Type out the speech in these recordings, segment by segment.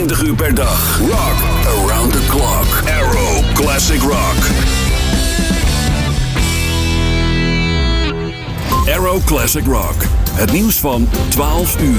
24 uur per dag. Rock around the clock. Arrow Classic Rock. Arrow Classic Rock. Het nieuws van 12 uur.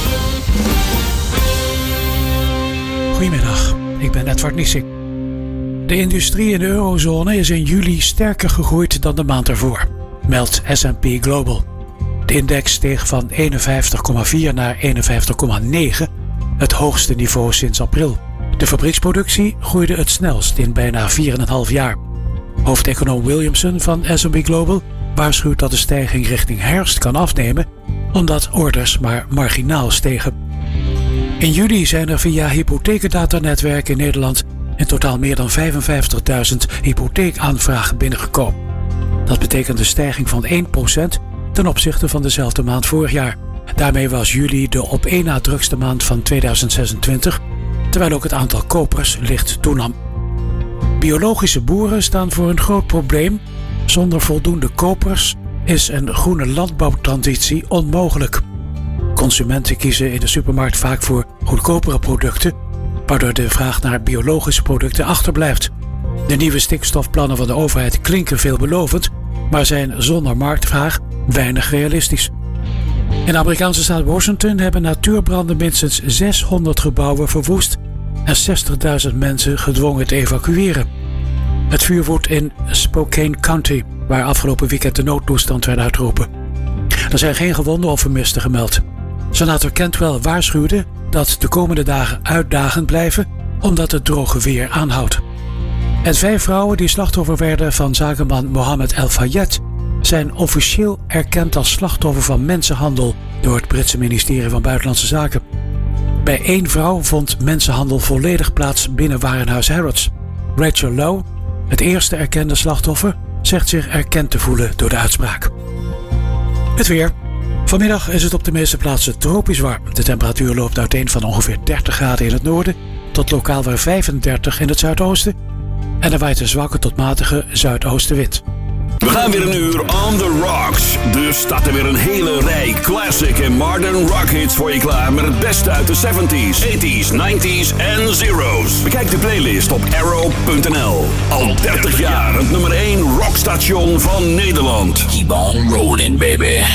Goedemiddag, ik ben Edward Niesing. De industrie in de eurozone is in juli sterker gegroeid dan de maand ervoor, meldt S&P Global. De index steeg van 51,4 naar 51,9, het hoogste niveau sinds april. De fabrieksproductie groeide het snelst in bijna 4,5 jaar. Hoofdeconoom Williamson van S&P Global waarschuwt dat de stijging richting herfst kan afnemen, omdat orders maar marginaal stegen. In juli zijn er via hypotheekdatanetwerken in Nederland in totaal meer dan 55.000 hypotheekaanvragen binnengekomen. Dat betekent een stijging van 1% ten opzichte van dezelfde maand vorig jaar. Daarmee was juli de op één na drukste maand van 2026, terwijl ook het aantal kopers licht toenam. Biologische boeren staan voor een groot probleem. Zonder voldoende kopers is een groene landbouwtransitie onmogelijk. Consumenten kiezen in de supermarkt vaak voor goedkopere producten, waardoor de vraag naar biologische producten achterblijft. De nieuwe stikstofplannen van de overheid klinken veelbelovend, maar zijn zonder marktvraag weinig realistisch. In de Amerikaanse staat Washington hebben natuurbranden minstens 600 gebouwen verwoest en 60.000 mensen gedwongen te evacueren. Het vuur woedt in Spokane County, waar afgelopen weekend de noodtoestand werd uitgeroepen. Er zijn geen gewonden of vermisten gemeld. Senator Cantwell waarschuwde dat de komende dagen uitdagend blijven omdat het droge weer aanhoudt. En 5 vrouwen die slachtoffer werden van zakenman Mohammed El Fayed zijn officieel erkend als slachtoffer van mensenhandel door het Britse ministerie van Buitenlandse Zaken. Bij 1 vrouw vond mensenhandel volledig plaats binnen warenhuis Harrods. Rachel Lowe, het eerste erkende slachtoffer, zegt zich erkend te voelen door de uitspraak. Het weer. Vanmiddag is het op de meeste plaatsen tropisch warm. De temperatuur loopt uiteen van ongeveer 30 graden in het noorden tot lokaal weer 35 in het zuidoosten. En er waait een zwakke tot matige zuidoostenwind. We gaan weer een uur on the rocks. Dus staat er weer een hele rij classic en modern rock hits voor je klaar met het beste uit de 70s, 80s, 90s en zeros. Bekijk de playlist op arrow.nl. Al 30 jaar het nummer 1 rockstation van Nederland. Keep on rolling, baby.